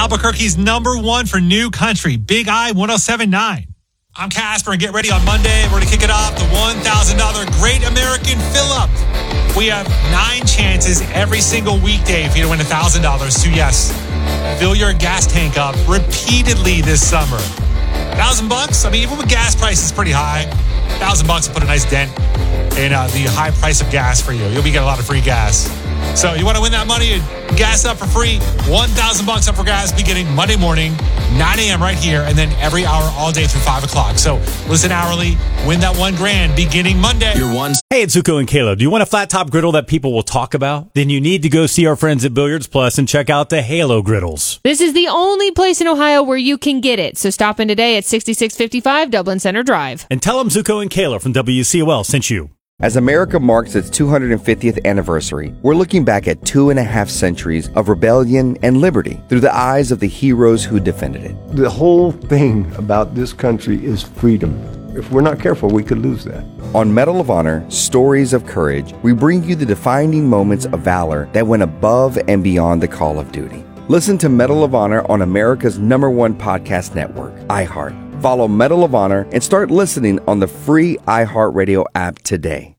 Albuquerque's #1 for new country, Big I 107.9. I'm Casper, and get ready on Monday. We're going to kick it off, the $1,000 Great American Fill-Up. We have 9 chances every single weekday for you to win $1,000. So yes, fill your gas tank up repeatedly this summer. $1,000? I mean, even with gas prices pretty high, $1,000 will put a nice dent in the high price of gas for you. You'll be getting a lot of free gas. So you want to win that money and gas up for free? $1,000 up for gas beginning Monday morning, 9 a.m. right here, and then every hour all day through 5 o'clock. So listen hourly, win that $1,000 beginning Monday. Hey, it's Zuko and Kayla. Do you want a flat top griddle that people will talk about? Then you need to go see our friends at Billiards Plus and check out the Halo griddles. This is the only place in Ohio where you can get it. So stop in today at 6655 Dublin Center Drive. And tell them Zuko and Kayla from WCOL sent you. As America marks its 250th anniversary, we're looking back at 2.5 centuries of rebellion and liberty through the eyes of the heroes who defended it. The whole thing about this country is freedom. If we're not careful, we could lose that. On Medal of Honor, Stories of Courage, we bring you the defining moments of valor that went above and beyond the call of duty. Listen to Medal of Honor on America's #1 podcast network, iHeart. Follow Medal of Honor and start listening on the free iHeartRadio app today.